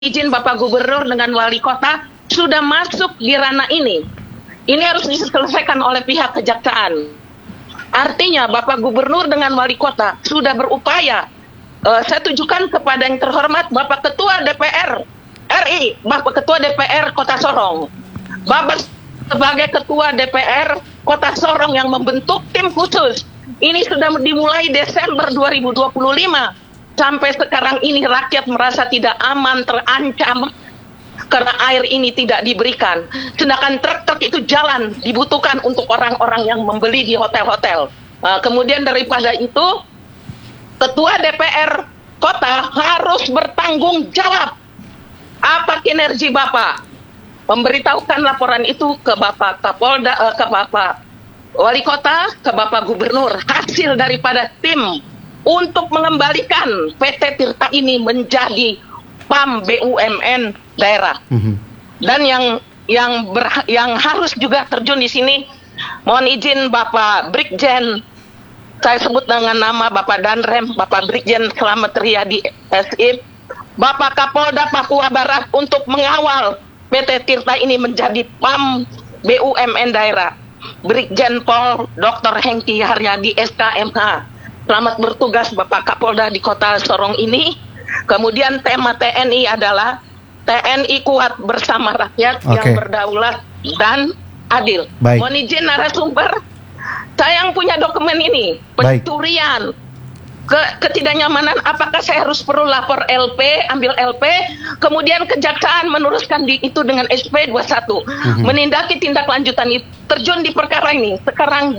izin Bapak Gubernur dengan Wali Kota sudah masuk di ranah ini. Ini harus diselesaikan oleh pihak kejaksaan. Artinya Bapak Gubernur dengan Wali Kota sudah berupaya. Saya tunjukkan kepada yang terhormat Bapak Ketua DPR RI, Bapak Ketua DPR Kota Sorong. Bapak sebagai Ketua DPR Kota Sorong yang membentuk tim khusus. Ini sudah dimulai Desember 2025. Sampai sekarang ini rakyat merasa tidak aman, terancam karena air ini tidak diberikan. Sedangkan truk-truk itu jalan dibutuhkan untuk orang-orang yang membeli di hotel-hotel. Kemudian daripada itu, Ketua DPR Kota harus bertanggung jawab. Apa kinerja Bapak? Memberitahukan laporan itu ke Bapak Kapolda, ke Bapak Wali Kota, ke Bapak Gubernur. Hasil daripada tim untuk mengembalikan PT Tirta ini menjadi PAM BUMN daerah. Dan yang harus juga terjun di sini, mohon izin Bapak Brigjen, saya sebut dengan nama Bapak Danrem, Bapak Brigjen Slamet Riyadi SIP, Bapak Kapolda Papua Barat untuk mengawal PT Tirta ini menjadi PAM BUMN daerah. Brigjen Pol Dr. Hengki Haryadi SKMH. Selamat bertugas Bapak Kapolda di Kota Sorong ini. Kemudian tema TNI adalah TNI kuat bersama rakyat yang berdaulat dan adil. Mohon izin narasumber, saya yang punya dokumen ini, pencurian, ketidaknyamanan, apakah saya harus perlu lapor LP, ambil LP, kemudian kejaksaan meneruskan itu dengan SP 21, menindaki tindak lanjutan itu, terjun di perkara ini. Sekarang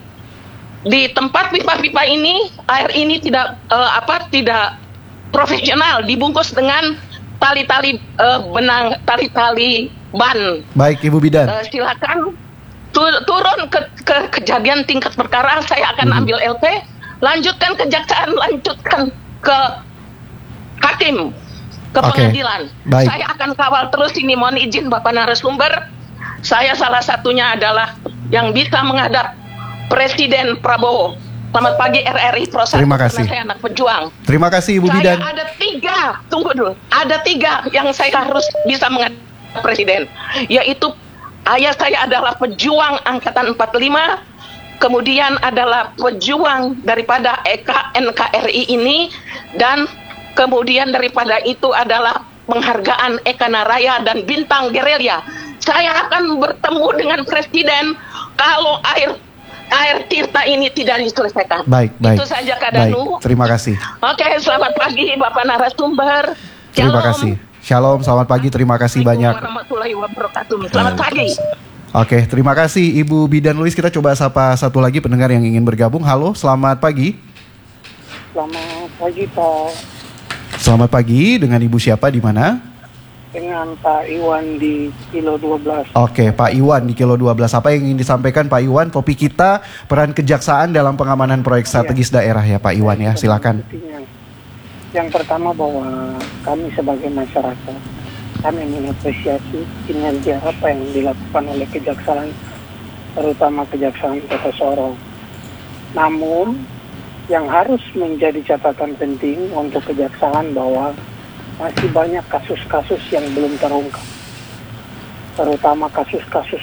di tempat pipa-pipa ini, air ini tidak tidak profesional, dibungkus dengan tali-tali benang, tali-tali ban. Baik, Ibu Bidan. Silakan turun ke kejadian tingkat perkara, saya akan ambil LP, lanjutkan kejaksaan, lanjutkan ke hakim, ke pengadilan. Saya akan kawal terus ini. Mohon izin Bapak narasumber, saya salah satunya adalah yang bisa menghadap Presiden Prabowo. Selamat pagi RRI Pro 1. Terima kasih. Saya anak pejuang. Terima kasih Ibu Bidan. Saya ada 3, tunggu dulu. Ada 3 yang saya harus bisa menghadap Presiden. Yaitu ayah saya adalah pejuang Angkatan 45. Kemudian adalah pejuang daripada NKRI ini. Dan kemudian daripada itu adalah penghargaan Eka Naraya dan Bintang Gerilya. Saya akan bertemu dengan Presiden kalau air Tirta ini tidak diselesaikan. Baik. Itu saja Kak Danu. Terima kasih. Oke, selamat pagi Bapak narasumber. Terima kasih. Shalom, selamat pagi. Terima kasih banyak. Warahmatullahi wabarakatuh. Selamat pagi. Oke, terima kasih Ibu Bidan Luis. Kita coba sapa satu lagi pendengar yang ingin bergabung. Halo, selamat pagi. Selamat pagi Pak. Selamat pagi, dengan Ibu siapa, di mana? Dengan Pak Iwan di Kilo 12. Oke, Pak Iwan di Kilo 12. Apa yang ingin disampaikan Pak Iwan? Topik kita peran kejaksaan dalam pengamanan proyek strategis daerah ya Pak Iwan ya, silakan. Yang pertama bahwa kami sebagai masyarakat, kami mengapresiasi kinerja apa yang dilakukan oleh kejaksaan, terutama Kejaksaan Kota Sorong. Namun, yang harus menjadi catatan penting untuk kejaksaan bahwa masih banyak kasus-kasus yang belum terungkap, terutama kasus-kasus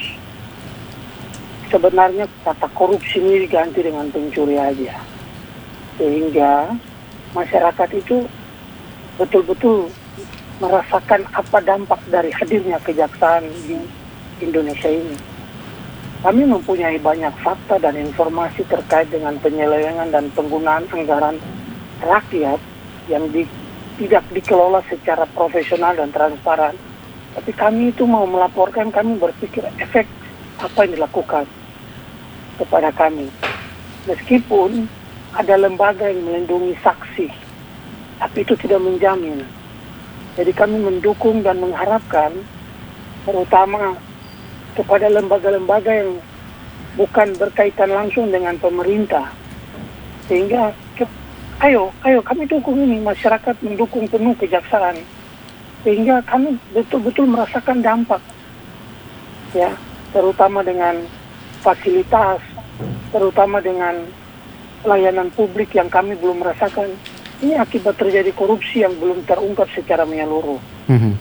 sebenarnya kata korupsi ini diganti dengan pencuri aja, sehingga masyarakat itu betul-betul merasakan apa dampak dari hadirnya kejaksaan di Indonesia ini. Kami mempunyai banyak fakta dan informasi terkait dengan penyelewengan dan penggunaan anggaran rakyat yang tidak dikelola secara profesional dan transparan. Tapi kami itu mau melaporkan, kami berpikir efek apa yang dilakukan kepada kami. Meskipun ada lembaga yang melindungi saksi, tapi itu tidak menjamin. Jadi kami mendukung dan mengharapkan terutama kepada lembaga-lembaga yang bukan berkaitan langsung dengan pemerintah. Sehingga ayo kami dukung ini, masyarakat mendukung penuh kejaksaan. Sehingga kami betul-betul merasakan dampak. Ya, terutama dengan fasilitas, terutama dengan pelayanan publik yang kami belum merasakan. Ini akibat terjadi korupsi yang belum terungkap secara menyeluruh. Mhm.